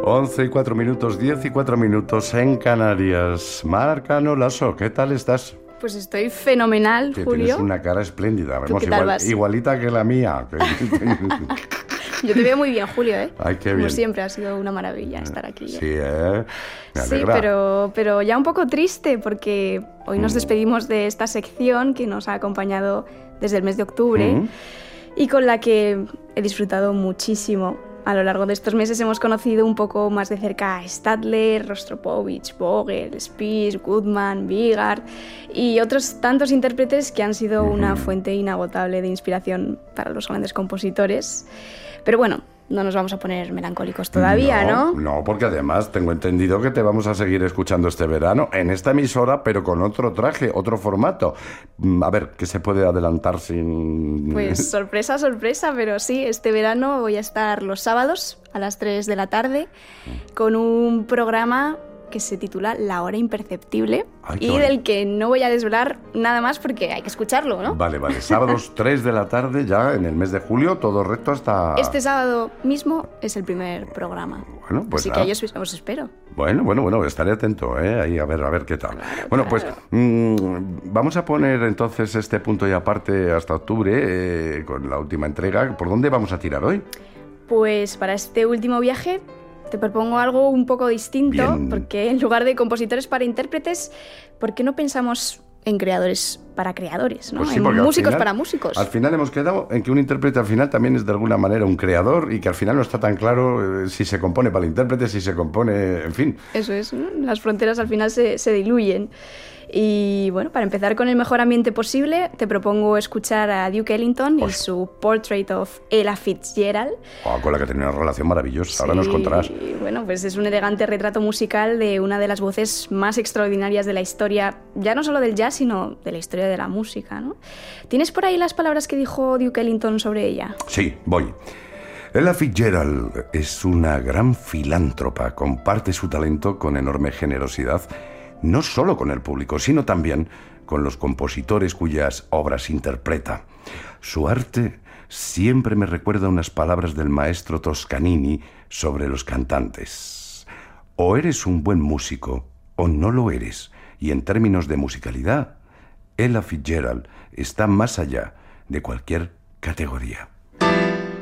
11:04, 10:04 en Canarias. Marcano Lasso, ¿qué tal estás? Pues estoy fenomenal, Que Julio. tienes una cara espléndida. ¿Tú qué tal vas? Igualita que la mía. Yo te veo muy bien, Julio, ¿eh? Ay, qué Como bien. siempre, ha sido una maravilla estar aquí. Sí, ¿eh? Me Sí, alegra. pero ya un poco triste porque hoy nos despedimos de esta sección que nos ha acompañado desde el mes de octubre y con la que he disfrutado muchísimo. A lo largo de estos meses hemos conocido un poco más de cerca a Stadler, Rostropovich, Vogel, Spies, Goodman, Bigard y otros tantos intérpretes que han sido una fuente inagotable de inspiración para los grandes compositores. Pero bueno, no nos vamos a poner melancólicos todavía, ¿no? No, porque además tengo entendido que te vamos a seguir escuchando este verano en esta emisora, pero con otro traje, otro formato. A ver, ¿qué se puede adelantar sin...? Pues sorpresa, sorpresa, pero sí, este verano voy a estar los sábados a las 3 de la tarde con un programa que se titula La Hora Imperceptible. Ay, qué y bonito. del que no voy a desvelar nada más porque hay que escucharlo, ¿no? Vale, sábados 3 de la tarde ya en el mes de julio, todo recto hasta... Este sábado mismo es el primer programa. Bueno, pues así que nada. ahí os espero. Bueno, estaré atento, ahí a ver qué tal. Bueno, pues vamos a poner entonces este punto y aparte hasta octubre con la última entrega. ¿Por dónde vamos a tirar hoy? Pues para este último viaje te propongo algo un poco distinto, Bien. porque en lugar de compositores para intérpretes, ¿por qué no pensamos en creadores para creadores, ¿no? Pues sí, En porque al músicos final- para músicos. Al final hemos quedado en que un intérprete al final también es de alguna manera un creador y que al final no está tan claro si se compone para el intérprete, si se compone, en fin. Eso es, ¿no? Las fronteras al final se diluyen. Y bueno, para empezar con el mejor ambiente posible, te propongo escuchar a Duke Ellington y su Portrait of Ella Fitzgerald. Con la que tenía una relación maravillosa, ahora nos contarás. Y bueno, pues es un elegante retrato musical de una de las voces más extraordinarias de la historia, ya no solo del jazz, sino de la historia de la música, ¿no? ¿Tienes por ahí las palabras que dijo Duke Ellington sobre ella? Sí, voy. Ella Fitzgerald es una gran filántropa, comparte su talento con enorme generosidad, no solo con el público, sino también con los compositores cuyas obras interpreta. Su arte siempre me recuerda unas palabras del maestro Toscanini sobre los cantantes. O eres un buen músico o no lo eres, y en términos de musicalidad, Ella Fitzgerald está más allá de cualquier categoría.